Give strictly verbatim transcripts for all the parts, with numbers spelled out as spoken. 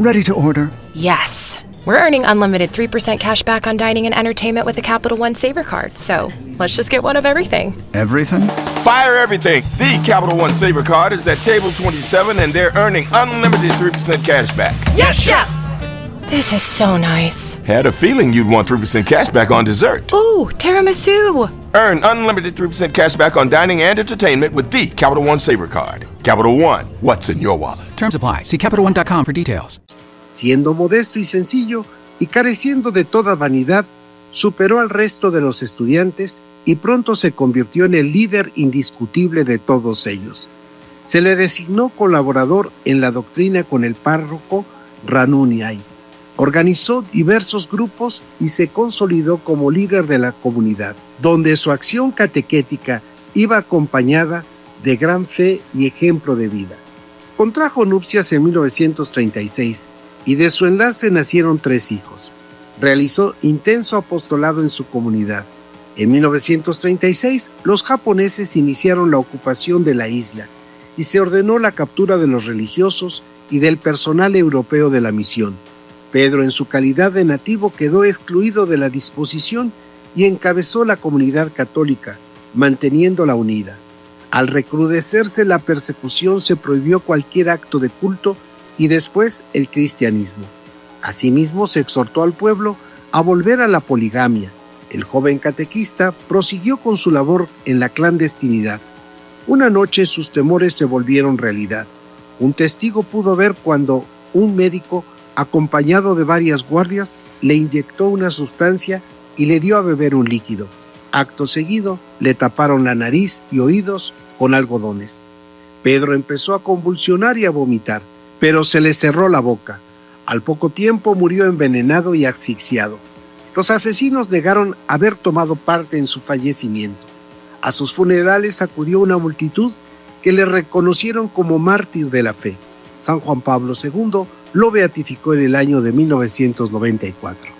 Ready to order. Yes. We're earning unlimited three percent cash back on dining and entertainment with the Capital One Saver Card, so let's just get one of everything. Everything? Fire everything! The Capital One Saver Card is at table twenty-seven and they're earning unlimited three percent cash back. Yes, Chef! This is so nice. Had a feeling you'd want three percent cash back on dessert. Ooh, tiramisu! Earn unlimited three percent cash back on dining and entertainment with the Capital One Saver Card. Capital One, what's in your wallet? Terms apply. See Capital One dot com for details. Siendo modesto y sencillo y careciendo de toda vanidad, superó al resto de los estudiantes y pronto se convirtió en el líder indiscutible de todos ellos. Se le designó colaborador en la doctrina con el párroco Ranuniay. Organizó diversos grupos y se consolidó como líder de la comunidad, donde su acción catequética iba acompañada de gran fe y ejemplo de vida. Contrajo nupcias en mil novecientos treinta y seis y de su enlace nacieron tres hijos. Realizó intenso apostolado en su comunidad. En mil novecientos treinta y seis, los japoneses iniciaron la ocupación de la isla y se ordenó la captura de los religiosos y del personal europeo de la misión. Pedro, en su calidad de nativo, quedó excluido de la disposición y encabezó la comunidad católica, manteniéndola unida. Al recrudecerse la persecución, se prohibió cualquier acto de culto y después el cristianismo. Asimismo, se exhortó al pueblo a volver a la poligamia. El joven catequista prosiguió con su labor en la clandestinidad. Una noche sus temores se volvieron realidad. Un testigo pudo ver cuando un médico, acompañado de varias guardias, le inyectó una sustancia y le dio a beber un líquido. Acto seguido, le taparon la nariz y oídos con algodones. Pedro empezó a convulsionar y a vomitar, pero se le cerró la boca. Al poco tiempo murió envenenado y asfixiado. Los asesinos negaron haber tomado parte en su fallecimiento. A sus funerales acudió una multitud que le reconocieron como mártir de la fe. San Juan Pablo segundo lo beatificó en el año de mil novecientos noventa y cuatro.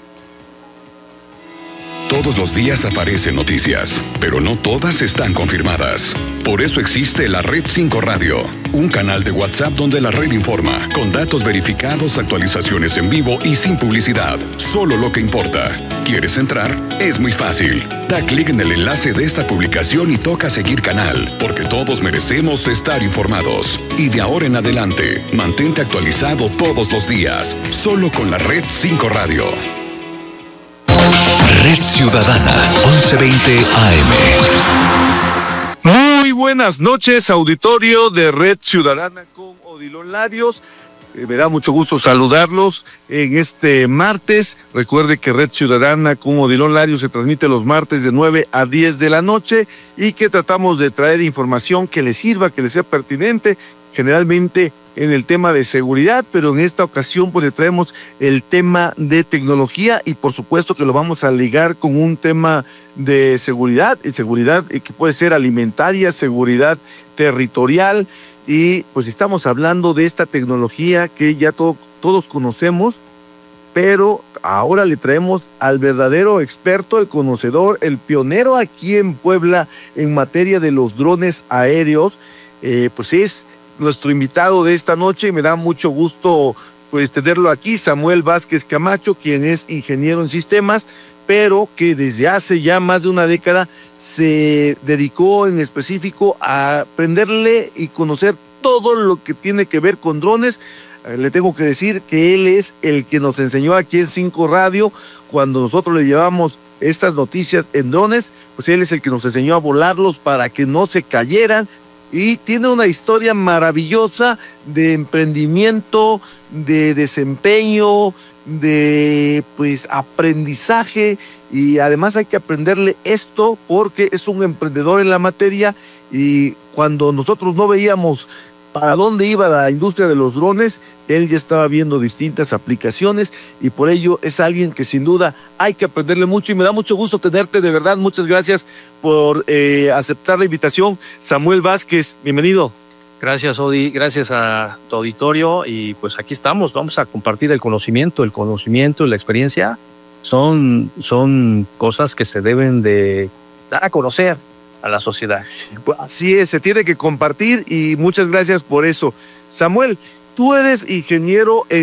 Todos los días aparecen noticias, pero no todas están confirmadas. Por eso existe la Red cinco Radio, un canal de WhatsApp donde la red informa, con datos verificados, actualizaciones en vivo y sin publicidad. Solo lo que importa. ¿Quieres entrar? Es muy fácil. Da clic en el enlace de esta publicación y toca seguir canal, porque todos merecemos estar informados. Y de ahora en adelante, mantente actualizado todos los días, solo con la Red cinco Radio. Red Ciudadana, once veinte A M. Muy buenas noches, auditorio de Red Ciudadana con Odilon Larios. Eh, me da mucho gusto saludarlos en este martes. Recuerde que Red Ciudadana con Odilon Larios se transmite los martes de nueve a diez de la noche y que tratamos de traer información que les sirva, que les sea pertinente, generalmente en el tema de seguridad, pero en esta ocasión pues le traemos el tema de tecnología y por supuesto que lo vamos a ligar con un tema de seguridad, y seguridad que puede ser alimentaria, seguridad territorial, y pues estamos hablando de esta tecnología que ya to- todos conocemos, pero ahora le traemos al verdadero experto, el conocedor, el pionero aquí en Puebla en materia de los drones aéreos. Eh, pues es nuestro invitado de esta noche y me da mucho gusto pues tenerlo aquí, Samuel Vázquez Camacho, quien es ingeniero en sistemas, pero que desde hace ya más de una década se dedicó en específico a aprenderle y conocer todo lo que tiene que ver con drones. Eh, le tengo que decir que él es el que nos enseñó aquí en cinco Radio, cuando nosotros le llevamos estas noticias en drones, pues él es el que nos enseñó a volarlos para que no se cayeran. Y tiene una historia maravillosa de emprendimiento, de desempeño, de pues aprendizaje, y además hay que aprenderle esto porque es un emprendedor en la materia, y cuando nosotros no veíamos para dónde iba la industria de los drones, él ya estaba viendo distintas aplicaciones y por ello es alguien que sin duda hay que aprenderle mucho y me da mucho gusto tenerte, de verdad. Muchas gracias por eh, aceptar la invitación. Samuel Vázquez, bienvenido. Gracias, Odi, gracias a tu auditorio y pues aquí estamos, vamos a compartir el conocimiento, el conocimiento y la experiencia son, son cosas que se deben de dar a conocer a la sociedad. Así es, se tiene que compartir y muchas gracias por eso. Samuel, tú eres ingeniero en